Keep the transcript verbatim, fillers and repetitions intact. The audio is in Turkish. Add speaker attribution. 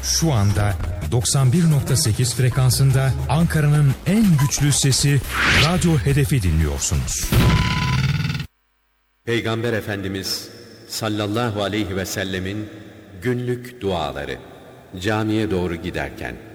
Speaker 1: şu anda doksan bir nokta sekiz frekansında Ankara'nın en güçlü sesi Radyo Hedef'i dinliyorsunuz.
Speaker 2: Peygamber Efendimiz sallallahu aleyhi ve sellemin günlük duaları. Camiye doğru giderken.